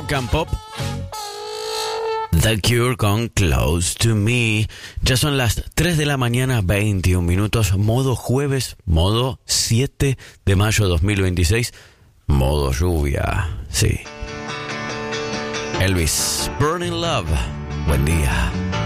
American Pop. The Cure con Close to Me. Ya son las 3 de la mañana, 21 minutos. Modo jueves, modo 7 de mayo 2026. Modo lluvia, sí. Elvis, Burning Love. Buen día.